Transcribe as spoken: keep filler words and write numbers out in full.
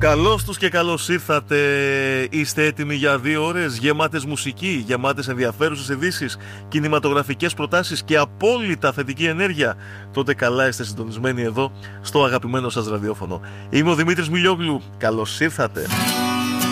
Καλώς τους και καλώς ήρθατε. Είστε έτοιμοι για δύο ώρες γεμάτες μουσική, γεμάτες ενδιαφέρουσες ειδήσεις, κινηματογραφικές προτάσεις και απόλυτα θετική ενέργεια? Τότε καλά είστε συντονισμένοι εδώ στο αγαπημένο σας ραδιόφωνο. Είμαι ο Δημήτρης Μιλιόγλου. Καλώς ήρθατε.